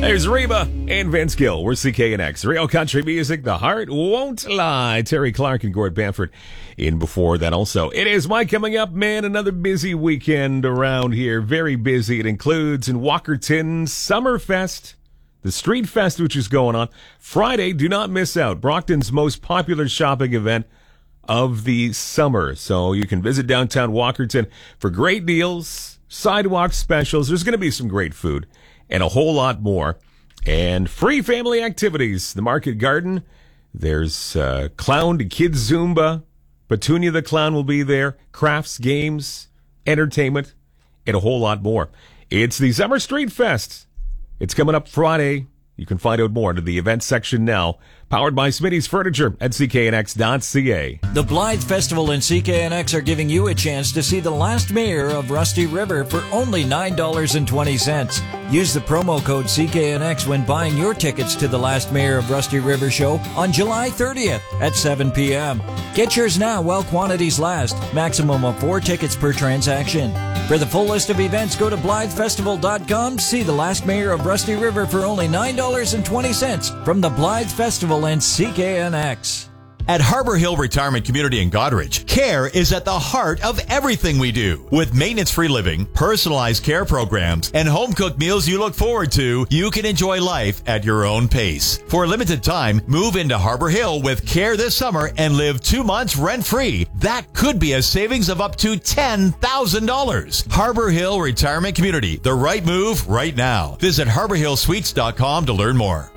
There's Reba and Vince Gill. We're CKNX. Real country music. The heart won't lie. Terry Clark and Gord Bamford in before that also. It is Mike coming up, man. Another busy weekend around here. Very busy. It includes in Walkerton Summerfest, the Street Fest, which is going on. Friday, do not miss out. Brockton's most popular shopping event of the summer. So you can visit downtown Walkerton for great deals, sidewalk specials. There's going to be some great food and a whole lot more. And free family activities. The Market Garden. There's clown to kids Zumba. Petunia the Clown will be there. Crafts, games, entertainment, and a whole lot more. It's the Summer Street Fest. It's coming up Friday. You can find out more under the events section now. Powered by Smitty's Furniture at cknx.ca. The Blythe Festival and CKNX are giving you a chance to see the last mayor of Rusty River for only $9.20. Use the promo code CKNX when buying your tickets to the last mayor of Rusty River show on July 30th at 7 p.m. Get yours now while quantities last. Maximum of 4 tickets per transaction. For the full list of events, go to BlytheFestival.com. See the last mayor of Rusty River for only $9.20 from the Blythe Festival and CKNX. At Harbor Hill Retirement Community in Goderich, care is at the heart of everything we do. With maintenance-free living, personalized care programs, and home-cooked meals you look forward to, you can enjoy life at your own pace. For a limited time, move into Harbor Hill with care this summer and live 2 months rent-free. That could be a savings of up to $10,000. Harbor Hill Retirement Community, the right move right now. Visit HarborHillSuites.com to learn more.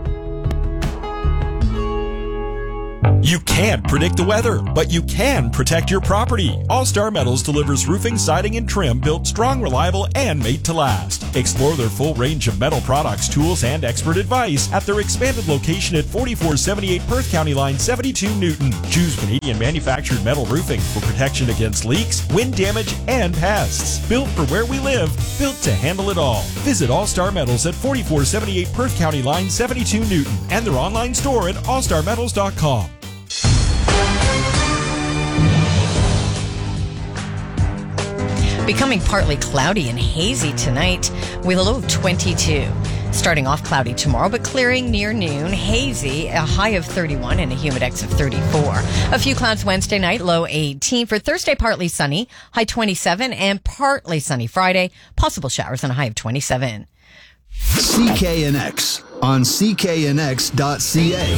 You can't predict the weather, but you can protect your property. All-Star Metals delivers roofing, siding, and trim built strong, reliable, and made to last. Explore their full range of metal products, tools, and expert advice at their expanded location at 4478 Perth County Line 72 Newton. Choose Canadian manufactured metal roofing for protection against leaks, wind damage, and pests. Built for where we live, built to handle it all. Visit All-Star Metals at 4478 Perth County Line 72 Newton and their online store at allstarmetals.com. Becoming partly cloudy and hazy tonight with a low of 22. Starting off cloudy tomorrow, but clearing near noon. Hazy, a high of 31 and a humidex of 34. A few clouds Wednesday night, low 18. For Thursday, partly sunny, high 27, and partly sunny Friday. Possible showers and a high of 27. CKNX on cknx.ca.